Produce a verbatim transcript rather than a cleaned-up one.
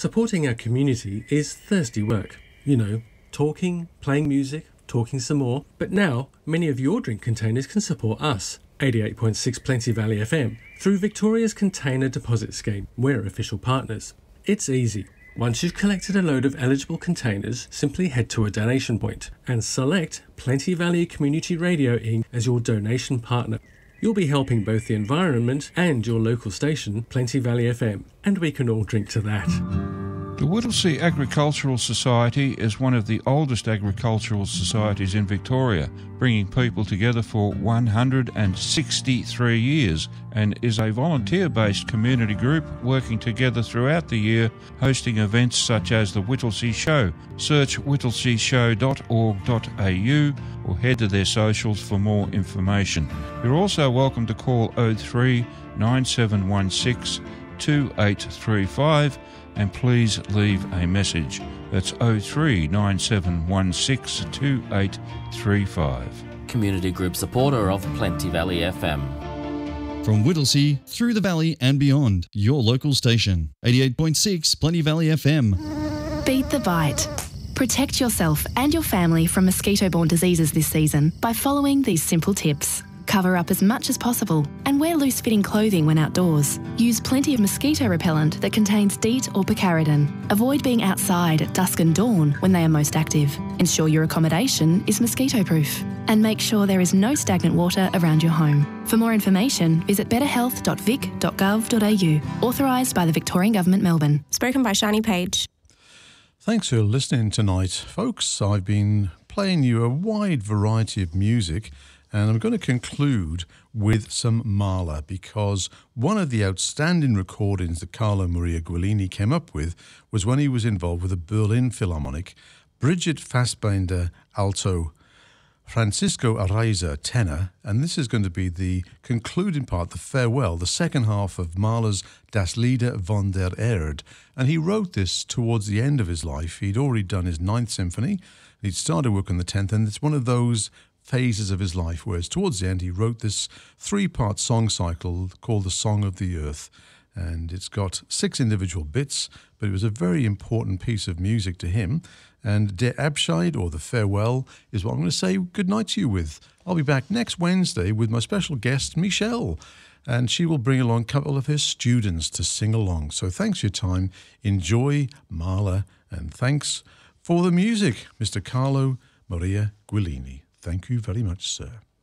Supporting our community is thirsty work. You know, talking, playing music, talking some more. But now, many of your drink containers can support us, eighty-eight point six Plenty Valley F M, through Victoria's Container Deposit Scheme. We're official partners. It's easy. Once you've collected a load of eligible containers, simply head to a donation point and select Plenty Valley Community Radio Incorporated as your donation partner. You'll be helping both the environment and your local station, Plenty Valley F M, and we can all drink to that. The Whittlesea Agricultural Society is one of the oldest agricultural societies in Victoria, bringing people together for one hundred sixty-three years, and is a volunteer-based community group working together throughout the year, hosting events such as the Whittlesea Show. Search whittlesea show dot org dot a u or head to their socials for more information. You're also welcome to call oh three nine seven one six two eight three five and please leave a message. That's oh three nine seven one six two eight three five. Community group supporter of Plenty Valley F M. From Whittlesea, through the valley and beyond, your local station. eighty-eight point six Plenty Valley F M. Beat the bite. Protect yourself and your family from mosquito-borne diseases this season by following these simple tips. Cover up as much as possible and wear loose-fitting clothing when outdoors. Use plenty of mosquito repellent that contains DEET or picaridin. Avoid being outside at dusk and dawn when they are most active. Ensure your accommodation is mosquito-proof. And make sure there is no stagnant water around your home. For more information, visit better health dot vic dot gov dot a u. Authorised by the Victorian Government, Melbourne. Spoken by Shani Page. Thanks for listening tonight, folks. I've been playing you a wide variety of music, and I'm going to conclude with some Mahler, because one of the outstanding recordings that Carlo Maria Guillini came up with was when he was involved with the Berlin Philharmonic, Brigitte Fassbinder alto, Francisco Araiza tenor, and this is going to be the concluding part, the farewell, the second half of Mahler's Das Lieder von der Erde. And he wrote this towards the end of his life. He'd already done his ninth symphony, he'd started work on the tenth, and it's one of those phases of his life where towards the end he wrote this three-part song cycle called The Song of the Earth. And it's got six individual bits, but it was a very important piece of music to him. And Der Abschied, or The Farewell, is what I'm going to say goodnight to you with. I'll be back next Wednesday with my special guest, Michelle, and she will bring along a couple of her students to sing along. So thanks for your time. Enjoy Mahler, and thanks for the music, Mister Carlo Maria Guillini. Thank you very much, sir.